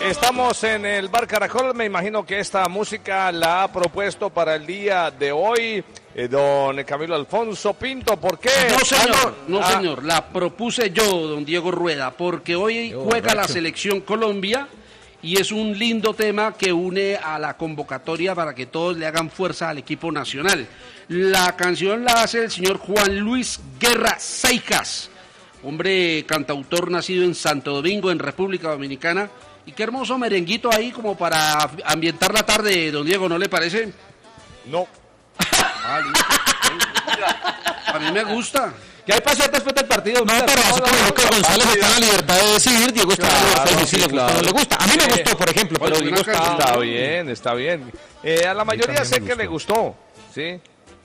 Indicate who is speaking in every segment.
Speaker 1: Estamos en el Bar Caracol, me imagino que esta música la ha propuesto para el día de hoy don Camilo Alfonso Pinto. ¿Por qué?
Speaker 2: No señor, la propuse yo, don Diego Rueda, porque hoy juega la selección Colombia y es un lindo tema que une a la convocatoria para que todos le hagan fuerza al equipo nacional. La canción la hace el señor Juan Luis Guerra Seicas, hombre cantautor nacido en Santo Domingo, en República Dominicana. Y qué hermoso merenguito ahí como para ambientar la tarde, don Diego, ¿no le parece?
Speaker 1: No.
Speaker 2: A mí me gusta.
Speaker 3: ¿Qué hay para hacer después del partido?
Speaker 4: No, pero así como que González está en la libertad de decidir, Diego está en la libertad de decir si le gusta o no le gusta. A mí me gustó, por ejemplo, pero Diego
Speaker 1: está bien, está bien. A la mayoría sé que le gustó, ¿sí?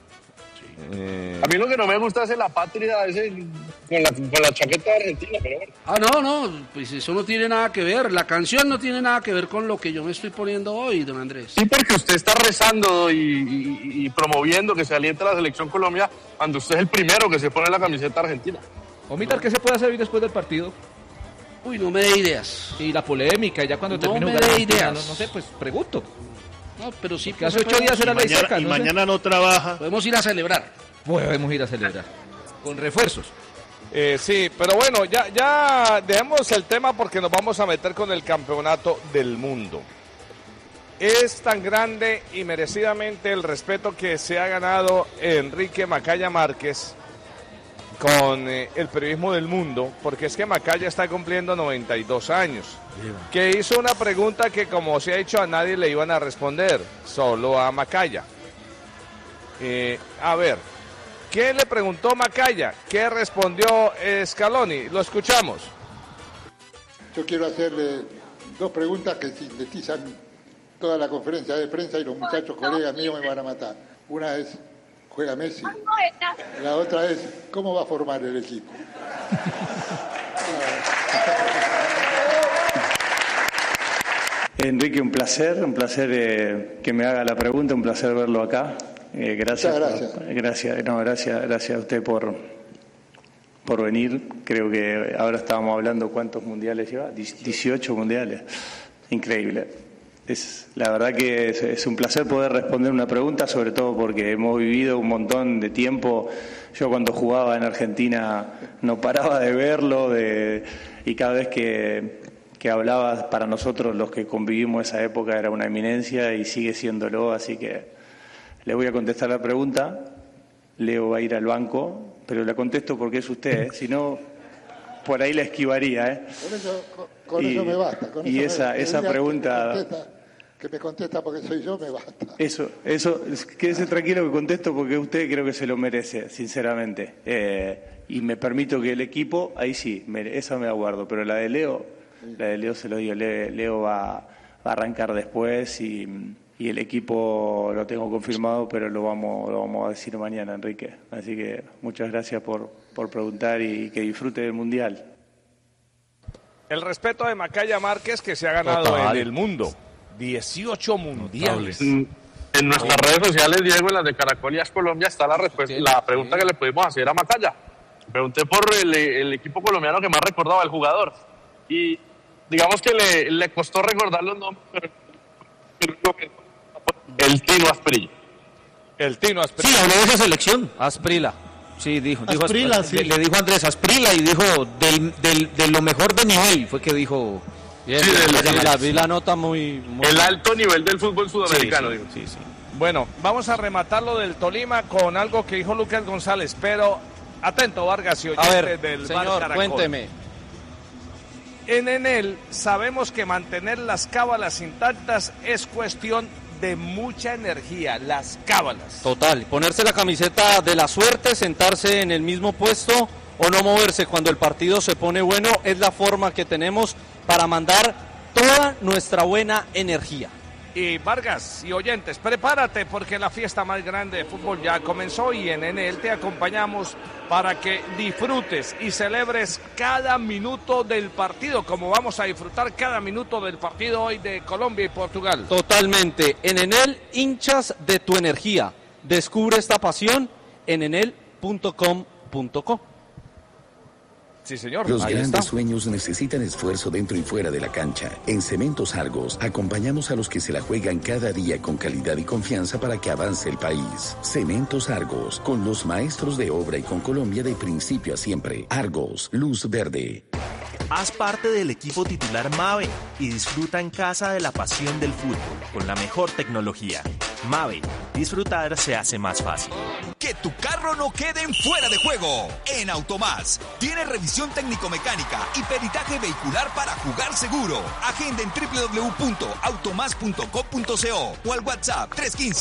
Speaker 5: A mí lo que no me gusta es la patria ese, con la chaqueta de Argentina, pero bueno.
Speaker 2: No, pues eso no tiene nada que ver, la canción no tiene nada que ver con lo que yo me estoy poniendo hoy, don Andrés.
Speaker 5: Sí, porque usted está rezando y promoviendo que se aliente la selección Colombia cuando usted es el primero que se pone la camiseta argentina.
Speaker 3: Omitar, ¿qué se puede hacer hoy después del partido?
Speaker 2: Uy, no me dé ideas.
Speaker 3: Y la polémica, ya cuando termine
Speaker 2: de jugar.
Speaker 3: Ideas. No sé, pues pregunto.
Speaker 2: No, pero sí.
Speaker 3: Que hace 8 días era ley seca.
Speaker 6: Y mañana no trabaja.
Speaker 2: Podemos ir a celebrar.
Speaker 3: Podemos ir a celebrar. Con refuerzos.
Speaker 1: Sí, pero bueno, ya dejemos el tema porque nos vamos a meter con el campeonato del mundo. Es tan grande y merecidamente el respeto que se ha ganado Enrique Macaya Márquez con el periodismo del mundo, porque es que Macaya está cumpliendo 92 años, que hizo una pregunta que como se ha hecho a nadie le iban a responder, solo a Macaya. A ver, ¿qué le preguntó Macaya? ¿Qué respondió Scaloni? Lo escuchamos.
Speaker 7: Yo quiero hacerle 2 preguntas que sintetizan toda la conferencia de prensa y los muchachos colegas míos me van a matar. Una es, ¿juega Messi? La otra es, ¿cómo va a formar el equipo?
Speaker 8: Enrique, un placer que me haga la pregunta, un placer verlo acá. Gracias. Gracias a usted por venir. Creo que ahora estábamos hablando cuántos mundiales lleva, 18 mundiales. Increíble. La verdad que es un placer poder responder una pregunta, sobre todo porque hemos vivido un montón de tiempo. Yo cuando jugaba en Argentina no paraba de verlo y cada vez que hablaba, para nosotros los que convivimos esa época era una eminencia y sigue siéndolo, así que le voy a contestar la pregunta. Leo va a ir al banco, pero la contesto porque es usted, si no por ahí la esquivaría.
Speaker 7: Con eso me basta.
Speaker 8: Esa pregunta...
Speaker 7: Que me contesta porque soy yo, me basta.
Speaker 8: Eso, quédese tranquilo que contesto porque usted creo que se lo merece, sinceramente. Y me permito que el equipo, ahí sí, esa me aguardo, pero la de Leo se lo digo, Leo va a arrancar después y el equipo lo tengo confirmado, pero lo vamos a decir mañana, Enrique. Así que muchas gracias por preguntar y que disfrute del Mundial.
Speaker 1: El respeto de Macaya Márquez que se ha ganado en el mundo. 18 mundiales.
Speaker 5: En nuestras redes sociales, Diego, en las de Caracol y As Colombia, está la respuesta, la pregunta que le pudimos hacer a Macaya. Pregunté por el equipo colombiano que más recordaba el jugador. Y digamos que le costó recordar los nombres, pero el Tino Asprilla.
Speaker 1: El Tino Asprilla.
Speaker 4: Sí, habló de esa selección.
Speaker 3: Asprila. Sí, dijo
Speaker 4: Asprila, sí.
Speaker 3: Le dijo Andrés Asprila y dijo de lo mejor de nivel, fue que dijo.
Speaker 1: Bien,
Speaker 3: vi la nota muy...
Speaker 5: El alto nivel del fútbol sudamericano.
Speaker 1: Sí. Bueno, vamos a rematar lo del Tolima con algo que dijo Lucas González, pero atento, Vargas y oyente del
Speaker 3: señor,
Speaker 1: Bar Caracol.
Speaker 3: Cuénteme.
Speaker 1: En Enel sabemos que mantener las cábalas intactas es cuestión de mucha energía, las cábalas.
Speaker 3: Total, ponerse la camiseta de la suerte, sentarse en el mismo puesto o no moverse cuando el partido se pone bueno es la forma que tenemos para mandar toda nuestra buena energía.
Speaker 1: Y Vargas y oyentes, prepárate porque la fiesta más grande de fútbol ya comenzó y en Enel te acompañamos para que disfrutes y celebres cada minuto del partido, como vamos a disfrutar cada minuto del partido hoy de Colombia y Portugal.
Speaker 3: Totalmente, en Enel, hinchas de tu energía. Descubre esta pasión en enel.com.co.
Speaker 1: Sí, señor.
Speaker 6: Los
Speaker 1: Ahí
Speaker 6: grandes
Speaker 1: está.
Speaker 6: sueños necesitan esfuerzo dentro y fuera de la cancha. En Cementos Argos acompañamos a los que se la juegan cada día con calidad y confianza para que avance el país. Cementos Argos, con los maestros de obra y con Colombia de principio a siempre. Argos, luz verde.
Speaker 9: Haz parte del equipo titular Mave y disfruta en casa de la pasión del fútbol con la mejor tecnología. Mave, disfrutar se hace más fácil.
Speaker 10: Que tu carro no quede en fuera de juego. En Automás tiene revisión técnico-mecánica y peritaje vehicular para jugar seguro. Agenda en www.automas.co.co o al WhatsApp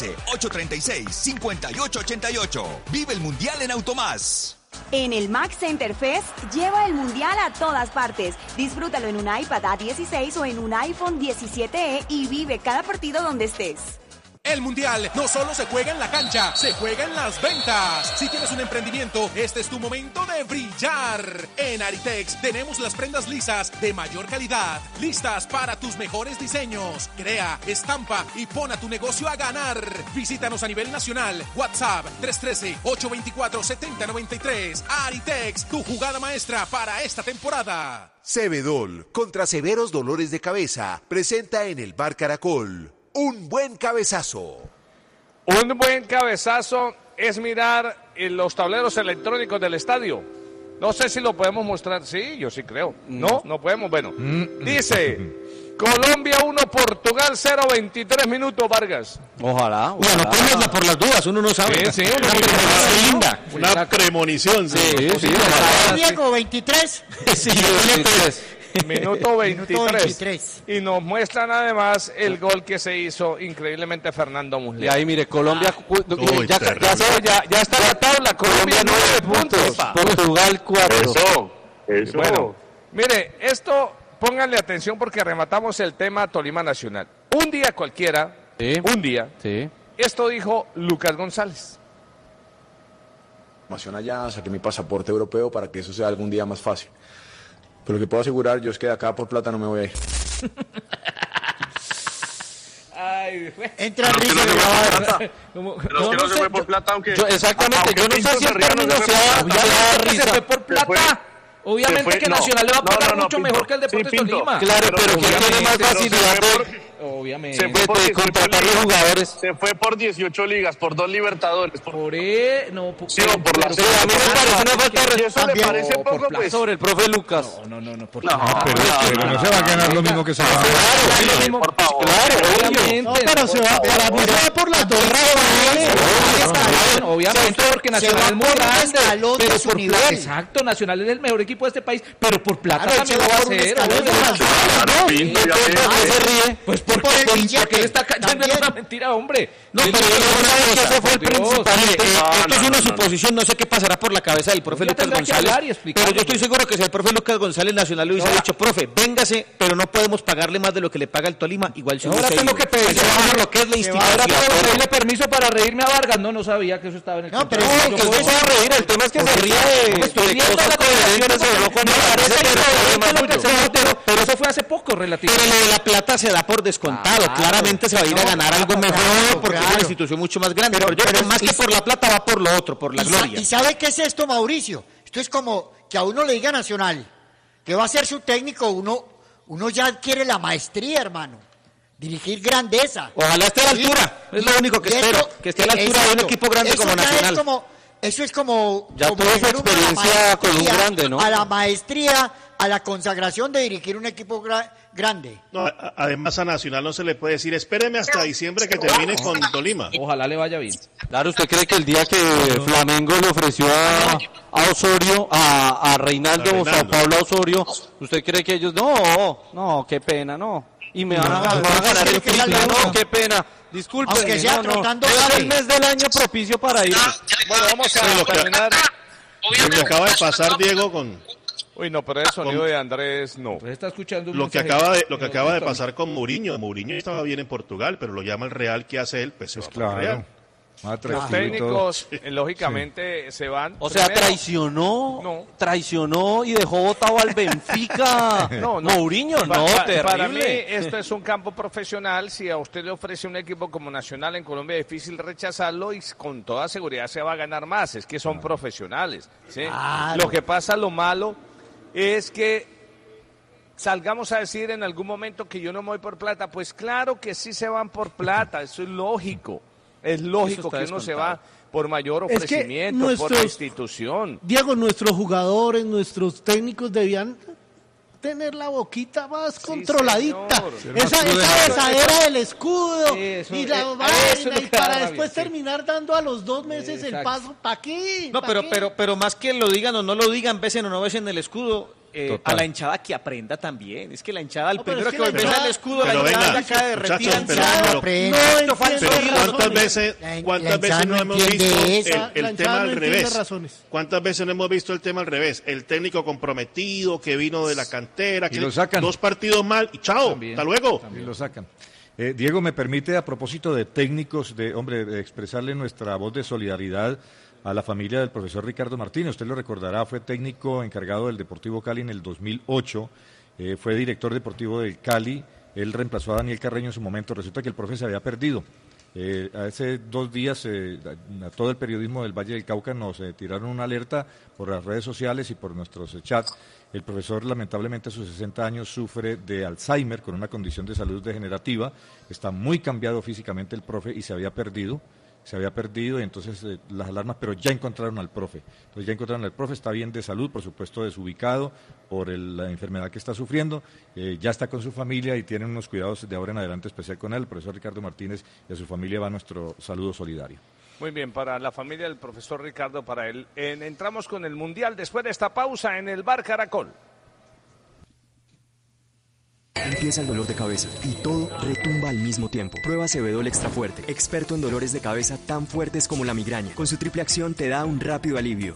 Speaker 10: 315-836-5888. Vive el Mundial en Automás.
Speaker 11: En el Max Center Fest, lleva el Mundial a todas partes. Disfrútalo en un iPad A16 o en un iPhone 17e y vive cada partido donde estés.
Speaker 12: El Mundial no solo se juega en la cancha, se juega en las ventas. Si tienes un emprendimiento, este es tu momento de brillar. En Aritex tenemos las prendas lisas de mayor calidad, listas para tus mejores diseños. Crea, estampa y pon a tu negocio a ganar. Visítanos a nivel nacional. WhatsApp 313-824-7093. Aritex, tu jugada maestra para esta temporada.
Speaker 13: Cebedol, contra severos dolores de cabeza, presenta en el Bar Caracol un buen cabezazo.
Speaker 1: Un buen cabezazo es mirar los tableros electrónicos del estadio. No sé si lo podemos mostrar. Sí, yo sí creo. No podemos. Bueno, dice Colombia 1, Portugal 0, 23 minutos, Vargas.
Speaker 3: Ojalá.
Speaker 4: Bueno, ponedla por las dudas, uno no sabe.
Speaker 1: Sí,
Speaker 4: una premonición linda.
Speaker 14: Una premonición.
Speaker 3: Sí.
Speaker 15: Diego, 23.
Speaker 3: Sí, 23.
Speaker 1: Minuto 23. Y nos muestran además el gol que se hizo increíblemente Fernando Muslera.
Speaker 3: Y ahí mire, Colombia ya está la tabla. Colombia 9 puntos. Portugal 4.
Speaker 5: Eso.
Speaker 1: Bueno, mire, esto pónganle atención porque rematamos el tema Tolima Nacional. Un día cualquiera, esto dijo Lucas González.
Speaker 16: Allá saqué mi pasaporte europeo para que eso sea algún día más fácil. Pero lo que puedo asegurar yo es que de acá por plata no me voy a ir.
Speaker 15: Entra risa de la barra.
Speaker 5: Pero no se fue por plata, aunque...
Speaker 3: Exactamente, yo no sé si el término sea risa.
Speaker 2: Se fue por plata. Obviamente que Nacional le va a pagar mucho mejor que el Deportes Tolima.
Speaker 3: Claro, pero ¿quién tiene más facilidad
Speaker 2: obviamente
Speaker 3: de contratar los jugadores?
Speaker 5: Se fue por 18 ligas, por 2 Libertadores.
Speaker 2: Por la
Speaker 5: a mí me parece una falta de respeto. ¿Le parece poco, pues?
Speaker 3: Sobre el profe Lucas.
Speaker 14: Pero no se va a ganar lo mismo que se va a ganar.
Speaker 3: Claro, obviamente.
Speaker 15: No, pero se va por las dos razones.
Speaker 2: Obviamente porque Nacional es muy grande.
Speaker 15: Pero por plata.
Speaker 2: Exacto, Nacional es el mejor equipo de este país, pero por plata también lo va a hacer. Pues porque le está cayendo en una mentira, hombre.
Speaker 4: No, pero ese fue el principal. Esto es una suposición, no sé qué pasará por la cabeza del profe Lucas González. Pero yo estoy seguro que si el profe Lucas González Nacional le hubiese dicho, profe, véngase, pero no podemos pagarle más de lo que le paga el Tolima, igual si
Speaker 2: ahora tengo que pedirle
Speaker 4: lo que es la institución.
Speaker 2: Ahora tengo que pedirle permiso para reírme a Vargas. No sabía que eso estaba en el contrato.
Speaker 3: No, pero no se va a reír, el tema es que se ríe de cosas coherentes o no con
Speaker 2: pero eso fue hace poco, relativamente.
Speaker 4: Pero lo de la plata se da por descontado. Claramente se va a ir a ganar algo mejor porque es una institución mucho más grande. Pero yo creo más que por la plata va por lo otro, por la gloria.
Speaker 15: ¿Y sabe qué es esto, Mauricio? Esto es como que a uno le diga Nacional que va a ser su técnico, uno ya adquiere la maestría, hermano. Dirigir grandeza.
Speaker 4: Ojalá esté a la altura, es lo único que espero, que esté a la altura de un equipo grande como Nacional.
Speaker 15: Eso es como
Speaker 3: ya tuvo esa experiencia con un grande, ¿no?
Speaker 15: A la maestría, a la consagración de dirigir un equipo grande.
Speaker 14: No, además a Nacional no se le puede decir, espéreme hasta diciembre que termine con Tolima.
Speaker 2: Ojalá le vaya bien.
Speaker 3: Claro, ¿usted cree que el día que Flamengo le ofreció a Osorio, a Reinaldo, Sao Paulo a Osorio, ¿usted cree que ellos, no, qué pena, no? Y me van a ganar el título, no, qué pena. Disculpen,
Speaker 15: aunque sea trotando
Speaker 3: es el mes del año propicio para ir.
Speaker 1: Bueno, vamos a terminar.
Speaker 14: Lo que acaba de pasar, Diego, con...
Speaker 1: Uy, no, pero el sonido de Andrés no.
Speaker 2: Pues está escuchando
Speaker 14: lo que acaba de pasar con Mourinho. Mourinho estaba bien en Portugal, pero lo llama el Real. ¿Qué hace él? Pues se va para el Real.
Speaker 1: Los técnicos, lógicamente, se van.
Speaker 3: O sea, traicionó y dejó votado al Benfica. Mourinho, terrible.
Speaker 1: Para mí, esto es un campo profesional. Si a usted le ofrece un equipo como Nacional en Colombia, es difícil rechazarlo y con toda seguridad se va a ganar más. Es que son profesionales. ¿sí? Lo que pasa, lo malo, es que salgamos a decir en algún momento que yo no me voy por plata. Pues claro que sí se van por plata, eso es lógico. Es lógico que uno se va por mayor ofrecimiento, por la institución.
Speaker 17: Diego, nuestros jugadores, nuestros técnicos debían tener la boquita más controladita. Esa besadera del escudo y la vaina, y para después terminar dando a los 2 meses el paso. ¿Para qué?
Speaker 4: No, pero más que lo digan o no lo digan, besen o no besen el escudo, a la hinchada que aprenda también. Es que la hinchada, el primero que besa el escudo, la hinchada acá de retira.
Speaker 14: ¿Cuántas veces no hemos visto el tema al revés? ¿Cuántas veces no hemos visto el tema al revés? El técnico comprometido que vino de la cantera, que
Speaker 18: lo sacan.
Speaker 14: 2 partidos mal y chao, hasta luego.
Speaker 18: También lo sacan. Diego, me permite, a propósito de técnicos, de expresarle nuestra voz de solidaridad a la familia del profesor Ricardo Martínez. Usted lo recordará, fue técnico encargado del Deportivo Cali en el 2008, fue director deportivo del Cali, él reemplazó a Daniel Carreño en su momento. Resulta que el profe se había perdido. Hace 2 días a todo el periodismo del Valle del Cauca nos tiraron una alerta por las redes sociales y por nuestros chats. El profesor, lamentablemente, a sus 60 años sufre de Alzheimer, con una condición de salud degenerativa. Está muy cambiado físicamente el profe y se había perdido y entonces las alarmas, pero ya encontraron al profe. Entonces ya encontraron al profe, está bien de salud, por supuesto desubicado por la enfermedad que está sufriendo, ya está con su familia y tienen unos cuidados de ahora en adelante especial con él. El profesor Ricardo Martínez y a su familia va nuestro saludo solidario.
Speaker 1: Muy bien, para la familia del profesor Ricardo, para él. Entramos con el Mundial después de esta pausa en el Bar Caracol.
Speaker 19: Empieza el dolor de cabeza y todo retumba al mismo tiempo. Prueba Acebedol Extra Fuerte, experto en dolores de cabeza tan fuertes como la migraña. Con su triple acción te da un rápido alivio.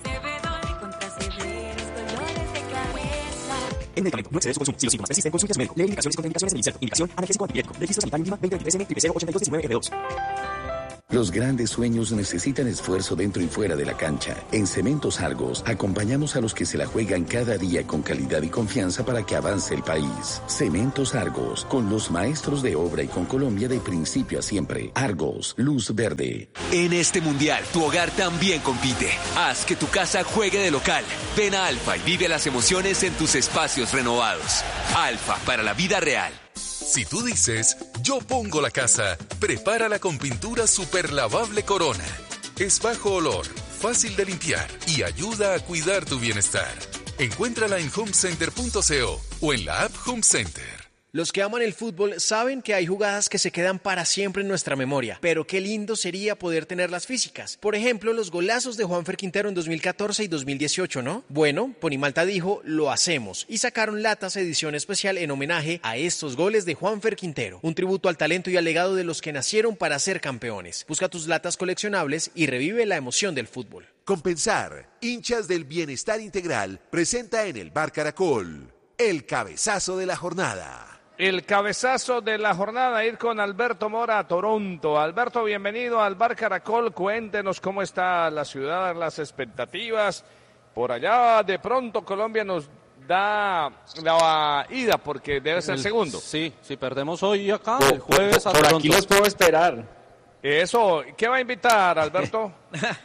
Speaker 19: En medicamento, no excedes su consumo. Si los síntomas persisten, consulte a su médico. Lee indicaciones y contraindicaciones en el inserto. Indicación analgésico antipirético. Registro sanitario INVIMA 2023N 008219F2.
Speaker 6: Los grandes sueños necesitan esfuerzo dentro y fuera de la cancha. En Cementos Argos acompañamos a los que se la juegan cada día con calidad y confianza para que avance el país. Cementos Argos, con los maestros de obra y con Colombia de principio a siempre. Argos, luz verde.
Speaker 10: En este mundial, tu hogar también compite. Haz que tu casa juegue de local. Ven a Alfa y vive las emociones en tus espacios renovados. Alfa, para la vida real.
Speaker 20: Si tú dices, yo pongo la casa, prepárala con pintura superlavable Corona. Es bajo olor, fácil de limpiar y ayuda a cuidar tu bienestar. Encuéntrala en homecenter.co o en la app Home Center.
Speaker 21: Los que aman el fútbol saben que hay jugadas que se quedan para siempre en nuestra memoria, pero qué lindo sería poder tenerlas físicas. Por ejemplo, los golazos de Juanfer Quintero en 2014 y 2018, ¿no? Bueno, Ponimalta dijo, lo hacemos, y sacaron latas edición especial en homenaje a estos goles de Juanfer Quintero, un tributo al talento y al legado de los que nacieron para ser campeones. Busca tus latas coleccionables y revive la emoción del fútbol.
Speaker 13: Compensar, hinchas del bienestar integral, presenta en el Bar Caracol el cabezazo de la jornada.
Speaker 1: El cabezazo de la jornada, ir con Alberto Mora a Toronto. Alberto, bienvenido al Bar Caracol. Cuéntenos cómo está la ciudad, las expectativas. Por allá, de pronto, Colombia nos da la ida, porque debe ser segundo.
Speaker 3: Sí, si perdemos hoy acá, el jueves a
Speaker 22: Por
Speaker 3: Toronto.
Speaker 22: aquí los puedo esperar.
Speaker 1: Eso, ¿qué va a invitar, Alberto?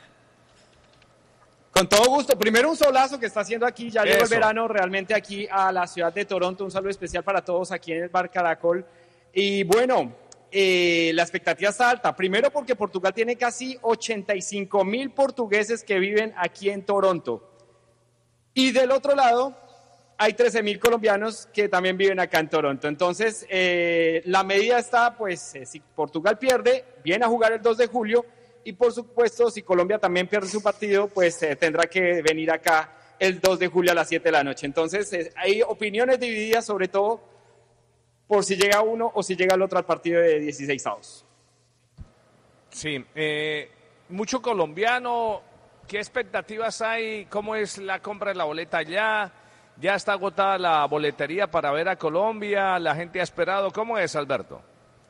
Speaker 22: Con todo gusto. Primero un solazo que está haciendo aquí, ya llegó el verano realmente aquí a la ciudad de Toronto. Un saludo especial para todos aquí en el Bar Caracol. Y bueno, la expectativa está alta. Primero porque Portugal tiene casi 85,000 portugueses que viven aquí en Toronto. Y del otro lado hay 13,000 colombianos que también viven acá en Toronto. Entonces, la medida está, pues, si Portugal pierde, viene a jugar el 2 de julio. Y por supuesto, si Colombia también pierde su partido, pues tendrá que venir acá el 2 de julio a las 7 de la noche. Entonces, hay opiniones divididas, sobre todo por si llega uno o si llega el otro al partido de 16avos.
Speaker 1: Sí, mucho colombiano. ¿Qué expectativas hay? ¿Cómo es la compra de la boleta ya? ¿Ya está agotada la boletería para ver a Colombia? ¿La gente ha esperado? ¿Cómo es, Alberto?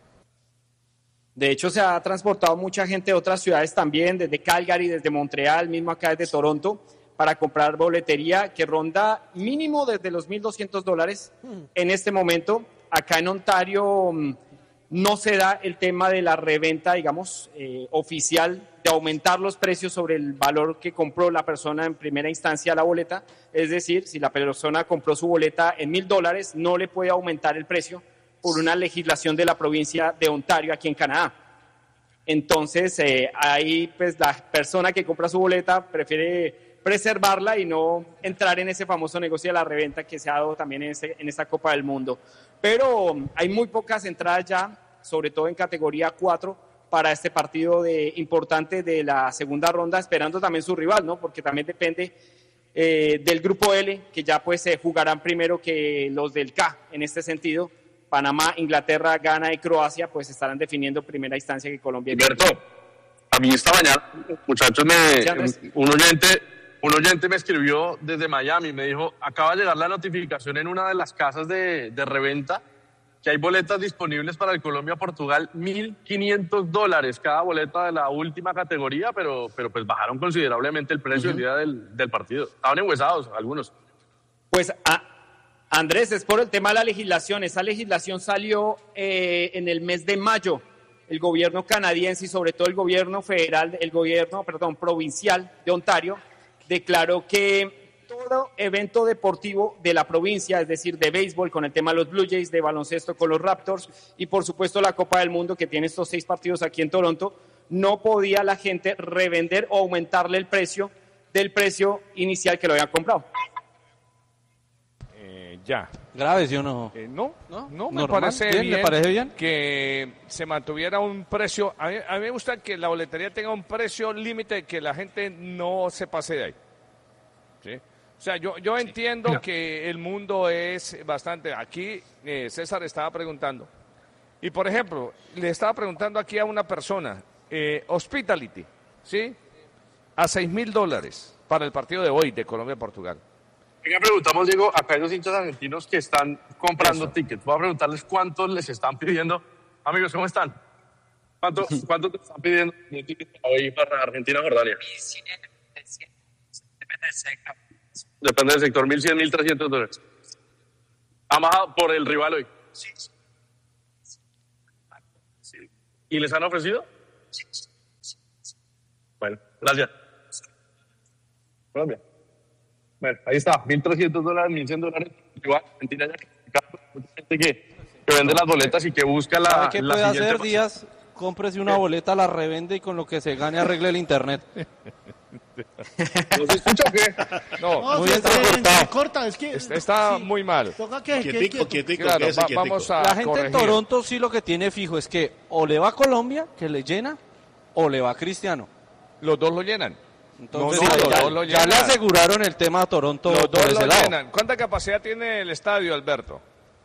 Speaker 22: De hecho, se ha transportado mucha gente de otras ciudades también, desde Calgary, desde Montreal, mismo acá desde Toronto, para comprar boletería que ronda mínimo desde los $1,200 en este momento. Acá en Ontario no se da el tema de la reventa, digamos, oficial, de aumentar los precios sobre el valor que compró la persona en primera instancia la boleta. Es decir, si la persona compró su boleta en $1,000, no le puede aumentar el precio por una legislación de la provincia de Ontario aquí en Canadá. Entonces, ahí pues la persona que compra su boleta prefiere preservarla y no entrar en ese famoso negocio de la reventa que se ha dado también en esta Copa del Mundo. Pero hay muy pocas entradas ya, sobre todo en categoría 4, para este partido importante de la segunda ronda, esperando también su rival, ¿no? Porque también depende del grupo L, que ya pues se jugarán primero que los del K en este sentido. Panamá, Inglaterra, Ghana y Croacia pues estarán definiendo primera instancia que Colombia.
Speaker 5: Alberto, a mí esta mañana, muchachos, un oyente me escribió desde Miami, me dijo, acaba de llegar la notificación en una de las casas de reventa que hay boletas disponibles para el Colombia-Portugal, $1,500 cada boleta de la última categoría, pero pues bajaron considerablemente el precio el día del partido. Estaban enhuesados algunos.
Speaker 22: Pues Andrés, es por el tema de la legislación. Esa legislación salió en el mes de mayo. El gobierno canadiense y sobre todo el gobierno federal, provincial de Ontario, declaró que todo evento deportivo de la provincia, es decir, de béisbol con el tema de los Blue Jays, de baloncesto con los Raptors y por supuesto la Copa del Mundo que tiene estos 6 partidos aquí en Toronto, no podía la gente revender o aumentarle el precio del precio inicial que lo habían comprado.
Speaker 1: Ya.
Speaker 3: ¿Grave, sí o no?
Speaker 1: No, me parece bien.
Speaker 3: ¿Le parece bien?
Speaker 1: Que se mantuviera un precio. A mí me gusta que la boletería tenga un precio límite, que la gente no se pase de ahí. ¿Sí? O sea, yo entiendo que el mundo es bastante. Aquí César estaba preguntando. Y por ejemplo, le estaba preguntando aquí a una persona, Hospitality, ¿sí? A $6,000 para el partido de hoy de Colombia-Portugal.
Speaker 5: Venga, preguntamos, Diego, acá hay 2 hinchas argentinos que están comprando tickets. Voy a preguntarles cuántos les están pidiendo. Amigos, ¿cómo están? ¿Cuánto te están pidiendo un ticket hoy para Argentina-Jordania? Depende del sector, $1,100, $1,300. ¿Amado por el rival hoy? Sí. ¿Y les han ofrecido? Sí. Bueno, gracias. Colombia. Bueno, ahí está, $1,300, $1,100. Igual, Argentina ya mucha gente que vende las boletas y que busca la.
Speaker 3: ¿Sabe qué puede hacer, Díaz? Cómprese una boleta, la revende y con lo que se gane arregle el internet.
Speaker 5: ¿No se escucha o qué?
Speaker 1: No,
Speaker 17: muy bien corta, es que
Speaker 1: está muy mal.
Speaker 17: Toca
Speaker 14: quietico,
Speaker 1: claro, vamos a
Speaker 3: la gente
Speaker 1: corregir.
Speaker 3: en Toronto sí lo que tiene fijo es que o le va a Colombia, que le llena, o le va a Cristiano.
Speaker 1: Los dos lo llenan.
Speaker 3: Entonces, ya le aseguraron el tema a Toronto por ese lado.
Speaker 1: ¿Cuánta capacidad tiene el estadio, Alberto?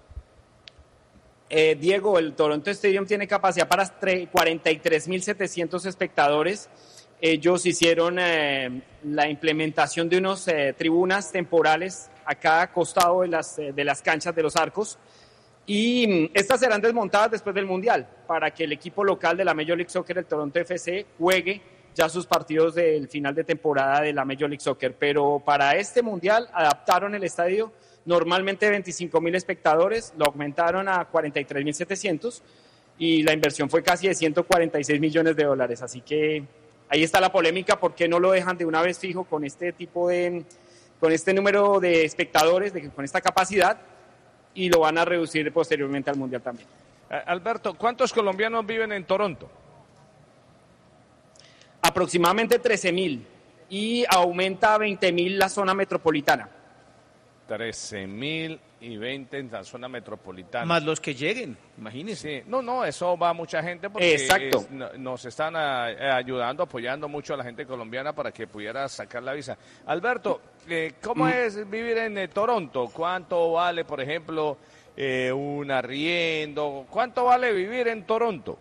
Speaker 22: Diego, el Toronto Stadium tiene capacidad para 43,700 espectadores. Ellos hicieron la implementación de unas tribunas temporales a cada costado de las canchas de los arcos. Y estas serán desmontadas después del Mundial para que el equipo local de la Major League Soccer, el Toronto FC, juegue ya sus partidos del final de temporada de la Major League Soccer. Pero para este Mundial adaptaron el estadio, normalmente 25,000 espectadores, lo aumentaron a 43,700 y la inversión fue casi de $146 millones. Así que ahí está la polémica, ¿por qué no lo dejan de una vez fijo con este número de espectadores, con esta capacidad, y lo van a reducir posteriormente al Mundial también?
Speaker 1: Alberto, ¿cuántos colombianos viven en Toronto?
Speaker 22: Aproximadamente 13,000 y aumenta a 20,000 la zona metropolitana.
Speaker 1: 13,000 y 20 en la zona metropolitana.
Speaker 4: Más los que lleguen, imagínense.
Speaker 1: Sí. No, eso va a mucha gente porque
Speaker 22: exacto.
Speaker 1: Nos están ayudando, apoyando mucho a la gente colombiana para que pudiera sacar la visa. Alberto, ¿cómo es vivir en Toronto? ¿Cuánto vale, por ejemplo, un arriendo? ¿Cuánto vale vivir en Toronto?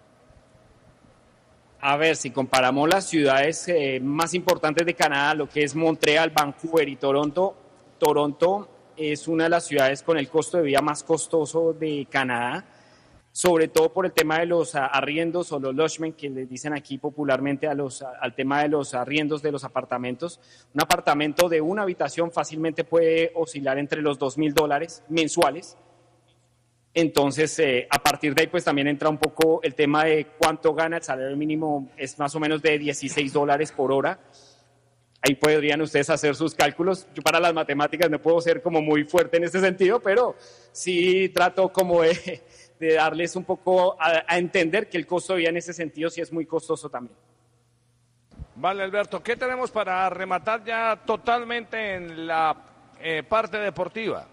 Speaker 22: A ver, si comparamos las ciudades más importantes de Canadá, lo que es Montreal, Vancouver y Toronto es una de las ciudades con el costo de vida más costoso de Canadá, sobre todo por el tema de los arriendos o los lodgements, que les dicen aquí popularmente al tema de los arriendos de los apartamentos. Un apartamento de una habitación fácilmente puede oscilar entre los $2,000 mensuales. Entonces, a partir de ahí, pues también entra un poco el tema de cuánto gana. El salario mínimo es más o menos de $16 por hora. Ahí podrían ustedes hacer sus cálculos. Yo para las matemáticas no puedo ser como muy fuerte en este sentido, pero sí trato como de darles un poco a entender que el costo de vida en ese sentido sí es muy costoso también.
Speaker 1: Vale, Alberto, ¿qué tenemos para rematar ya totalmente en la parte deportiva?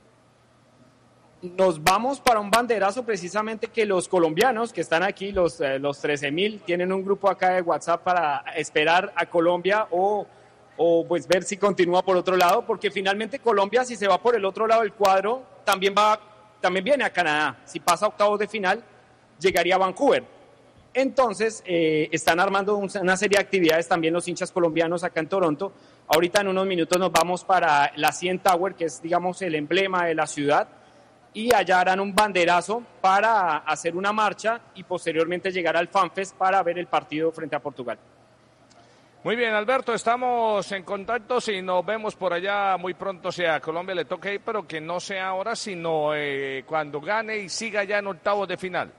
Speaker 22: Nos vamos para un banderazo precisamente que los colombianos que están aquí, los 13.000, tienen un grupo acá de WhatsApp para esperar a Colombia o pues ver si continúa por otro lado, porque finalmente Colombia, si se va por el otro lado del cuadro, también viene a Canadá. Si pasa a octavos de final, llegaría a Vancouver. Entonces, están armando una serie de actividades también los hinchas colombianos acá en Toronto. Ahorita en unos minutos nos vamos para la CN Tower, que es, digamos, el emblema de la ciudad, y allá harán un banderazo para hacer una marcha y posteriormente llegar al FanFest para ver el partido frente a Portugal.
Speaker 1: Muy bien, Alberto, estamos en contacto, si nos vemos por allá muy pronto, si a Colombia le toca ir, pero que no sea ahora, sino cuando gane y siga ya en octavos de final.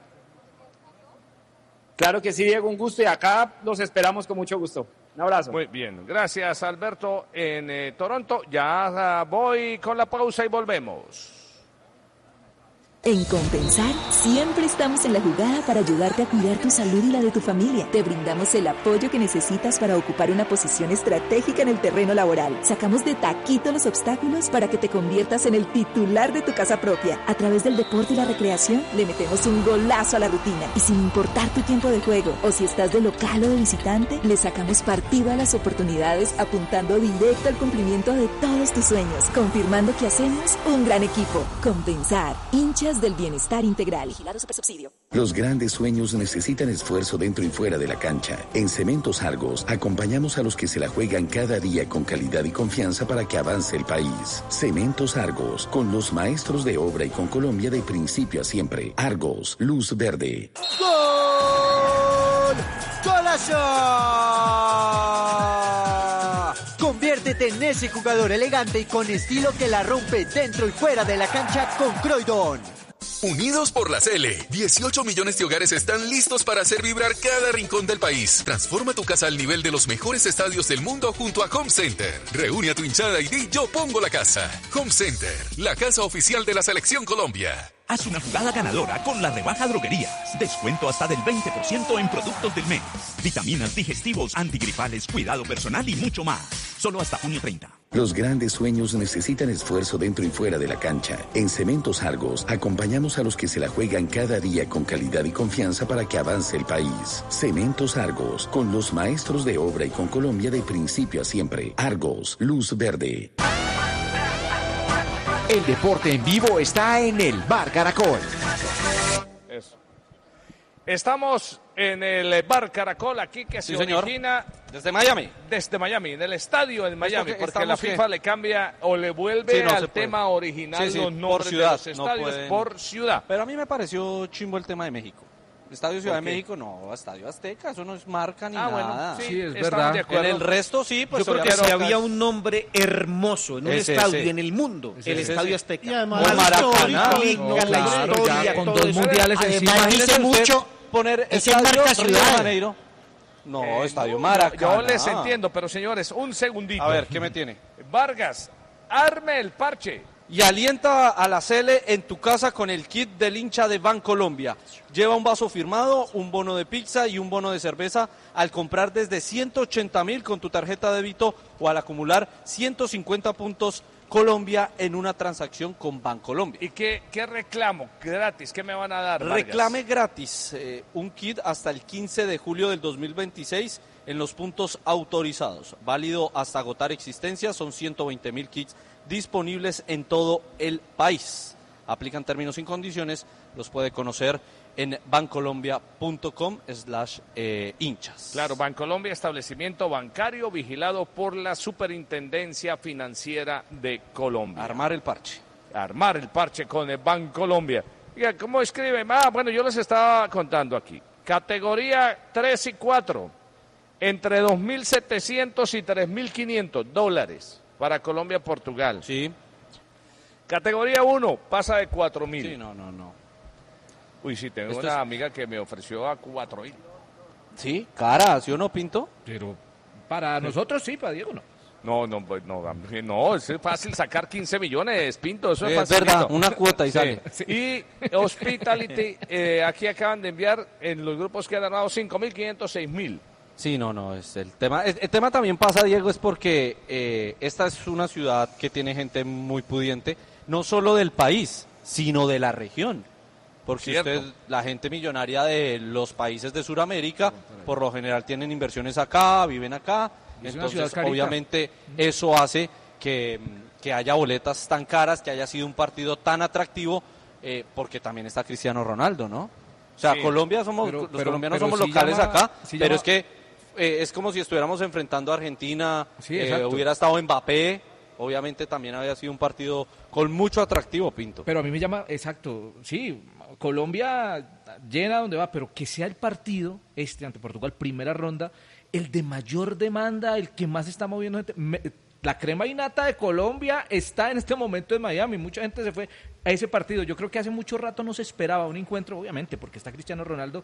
Speaker 22: Claro que sí, Diego, un gusto, y acá los esperamos con mucho gusto. Un abrazo.
Speaker 1: Muy bien, gracias, Alberto, en Toronto. Ya voy con la pausa y volvemos.
Speaker 7: En Compensar, siempre estamos en la jugada para ayudarte a cuidar tu salud y la de tu familia. Te brindamos el apoyo que necesitas para ocupar una posición estratégica en el terreno laboral. Sacamos de taquito los obstáculos para que te conviertas en el titular de tu casa propia. A través del deporte y la recreación, le metemos un golazo a la rutina. Y sin importar tu tiempo de juego, o si estás de local o de visitante, le sacamos partido a las oportunidades, apuntando directo al cumplimiento de todos tus sueños, confirmando que hacemos un gran equipo. Compensar, hinchas del bienestar integral. Vigilado Supersubsidio.
Speaker 6: Los grandes sueños necesitan esfuerzo dentro y fuera de la cancha. En Cementos Argos acompañamos a los que se la juegan cada día con calidad y confianza para que avance el país. Cementos Argos, con los maestros de obra y con Colombia de principio a siempre. Argos, luz verde.
Speaker 15: ¡Gol! ¡Golazo! Conviértete en ese jugador elegante y con estilo que la rompe dentro y fuera de la cancha con Croydon.
Speaker 20: Unidos por la Cele, 18 millones de hogares están listos para hacer vibrar cada rincón del país. Transforma tu casa al nivel de los mejores estadios del mundo junto a Home Center. Reúne a tu hinchada y di yo pongo la casa. Home Center, la casa oficial de la Selección Colombia.
Speaker 8: Haz una jugada ganadora con la rebaja Droguerías. Descuento hasta del 20% en productos del mes. Vitaminas, digestivos, antigripales, cuidado personal y mucho más. Solo hasta junio 30.
Speaker 6: Los grandes sueños necesitan esfuerzo dentro y fuera de la cancha. En Cementos Argos acompañamos a los que se la juegan cada día con calidad y confianza para que avance el país. Cementos Argos, con los maestros de obra y con Colombia de principio a siempre. Argos, luz verde.
Speaker 23: El deporte en vivo está en el Bar Caracol.
Speaker 1: Eso. Estamos en el Bar Caracol, aquí que se origina...
Speaker 3: Desde Miami.
Speaker 1: Desde Miami, en el estadio en Miami, porque la FIFA le cambia o le vuelve al tema original los nombres de los estadios por ciudad.
Speaker 3: Pero a mí me pareció chimbo el tema de México. Estadio Ciudad de México, no, Estadio Azteca, eso no es marca ni nada.
Speaker 4: Bueno, sí, es verdad.
Speaker 3: En el resto sí, pues
Speaker 4: yo creo que si había un nombre hermoso en un estadio en el mundo, el Estadio Azteca.
Speaker 17: Y además
Speaker 3: o Maracaná,
Speaker 4: la historia, con dos mundiales encima.
Speaker 15: Dice mucho
Speaker 3: poner
Speaker 15: ese marca ciudad.
Speaker 3: No, Estadio Maracaná.
Speaker 1: Yo les entiendo, pero señores, un segundito.
Speaker 3: A ver, ¿qué me tiene?
Speaker 1: Vargas, arme el parche.
Speaker 3: Y alienta a la Cele en tu casa con el kit del hincha de Bancolombia. Lleva un vaso firmado, un bono de pizza y un bono de cerveza al comprar desde 180.000 con tu tarjeta de débito o al acumular 150 puntos Colombia en una transacción con Bancolombia.
Speaker 1: ¿Y qué reclamo? ¿Gratis? ¿Qué me van a dar, Vargas?
Speaker 3: Reclame gratis un kit hasta el 15 de julio del 2026 en los puntos autorizados. Válido hasta agotar existencia, son 120.000 kits disponibles en todo el país. Aplican términos y condiciones, los puede conocer en bancolombia.com/hinchas.
Speaker 1: Claro, Bancolombia, establecimiento bancario vigilado por la Superintendencia Financiera de Colombia.
Speaker 3: Armar el parche.
Speaker 1: Armar el parche con el Bancolombia. Oiga, ¿cómo escriben? Bueno, yo les estaba contando aquí. Categoría 3 y 4, entre $2.700 y $3.500 para Colombia-Portugal.
Speaker 3: Sí.
Speaker 1: Categoría 1 pasa de 4.000.
Speaker 3: Sí, no.
Speaker 1: Uy, sí, tengo una amiga que me ofreció a 4.000.
Speaker 3: Sí, cara, ¿sí o no, Pinto?
Speaker 2: Pero para nosotros sí, para Diego no.
Speaker 1: No, es fácil sacar 15 millones, Pinto, eso es
Speaker 3: Es
Speaker 1: fácil.
Speaker 3: verdad, una cuota y sale.
Speaker 1: Sí. Y Hospitality, aquí acaban de enviar en los grupos que han ganado 5.500, 6.000.
Speaker 3: Sí, no, es el tema. El tema también pasa, Diego, es porque esta es una ciudad que tiene gente muy pudiente, no solo del país, sino de la región. Porque la gente millonaria de los países de Sudamérica, por lo general tienen inversiones acá, viven acá. Entonces, obviamente, eso hace que haya boletas tan caras, que haya sido un partido tan atractivo, porque también está Cristiano Ronaldo, ¿no? O sea,
Speaker 1: Sí.
Speaker 3: Colombia los colombianos somos locales acá, pero es que es como si estuviéramos enfrentando a Argentina, hubiera estado Mbappé, obviamente también había sido un partido con mucho atractivo, Pinto.
Speaker 2: Pero a mí me llama, exacto, sí, Colombia llena donde va, pero que sea el partido ante Portugal, primera ronda, el de mayor demanda, el que más está moviendo gente. La crema y nata de Colombia está en este momento en Miami. Mucha gente se fue a ese partido. Yo creo que hace mucho rato no se esperaba un encuentro, obviamente, porque está Cristiano Ronaldo.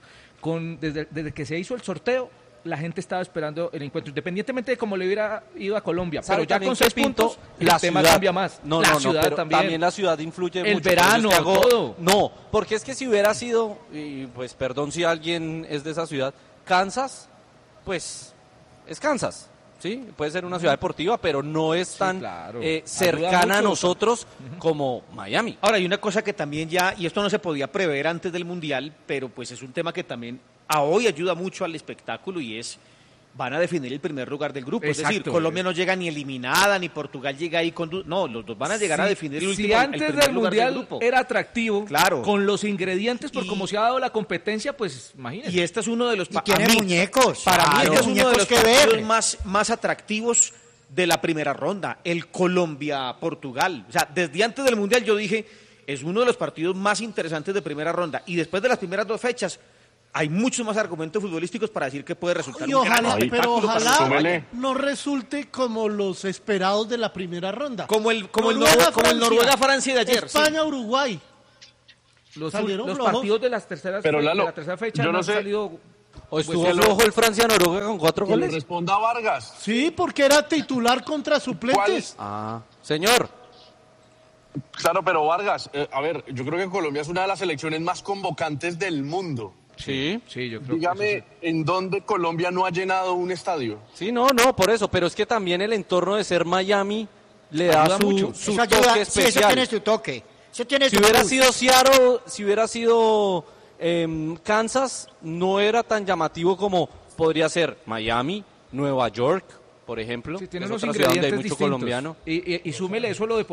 Speaker 2: Desde que se hizo el sorteo, la gente estaba esperando el encuentro, independientemente de cómo le hubiera ido a Colombia. Pero ya con 6 puntos, el tema cambia más.
Speaker 3: La ciudad
Speaker 2: pero
Speaker 3: también la ciudad influye mucho.
Speaker 2: El verano, todo.
Speaker 3: No, porque es que si hubiera sido, y pues perdón si alguien es de esa ciudad, Kansas, pues es Kansas. Sí, puede ser una ciudad deportiva, pero no es tan cercana a nosotros como Miami.
Speaker 4: Ahora, hay una cosa que también y esto no se podía prever antes del Mundial, pero pues es un tema que también hoy ayuda mucho al espectáculo y van a definir el primer lugar del grupo.
Speaker 2: Exacto.
Speaker 4: Es decir, Colombia no llega ni eliminada, ni Portugal llega ahí no, los dos van a llegar a definir el último
Speaker 2: antes
Speaker 4: el primer
Speaker 2: del
Speaker 4: lugar
Speaker 2: Mundial
Speaker 4: del grupo.
Speaker 2: era atractivo,
Speaker 4: claro,
Speaker 2: con los ingredientes, por cómo se ha dado la competencia, pues imagínate.
Speaker 4: Y este es uno de los...
Speaker 15: tiene muñecos.
Speaker 4: Para mí este es uno de los
Speaker 15: partidos
Speaker 4: más atractivos de la primera ronda, el Colombia-Portugal. O sea, desde antes del Mundial yo dije, es uno de los partidos más interesantes de primera ronda. Y después de las primeras 2 fechas, hay muchos más argumentos futbolísticos para decir que puede resultar un gran espectáculo.
Speaker 17: Pero ojalá no resulte como los esperados de la primera ronda.
Speaker 4: Como el Noruega-Francia de ayer.
Speaker 17: España-Uruguay.
Speaker 2: Los partidos de las terceras
Speaker 5: pero, Lalo,
Speaker 2: de la tercera fecha
Speaker 5: yo no
Speaker 2: han
Speaker 5: sé.
Speaker 2: salido...
Speaker 3: ¿O estuvo flojo el Francia-Noruega con 4 goles?
Speaker 5: Que le responda Vargas.
Speaker 17: Sí, porque era titular contra suplentes.
Speaker 3: Señor.
Speaker 5: Claro, pero Vargas, a ver, yo creo que Colombia es una de las selecciones más convocantes del mundo.
Speaker 3: Sí,
Speaker 2: yo creo
Speaker 5: Dígame,
Speaker 2: que sí.
Speaker 5: ¿en dónde Colombia no ha llenado un estadio?
Speaker 3: Sí, no, por eso, pero es que también el entorno de ser Miami le da su toque especial.
Speaker 15: Sí, eso tiene su toque.
Speaker 3: Si hubiera sido Seattle, si hubiera sido Kansas, no era tan llamativo como podría ser Miami, Nueva York, por ejemplo.
Speaker 2: Sí, tiene
Speaker 3: es
Speaker 2: unos
Speaker 3: otra ciudad donde
Speaker 2: ingredientes
Speaker 3: hay mucho
Speaker 2: distintos.
Speaker 3: colombiano.
Speaker 2: Y súmele eso lo de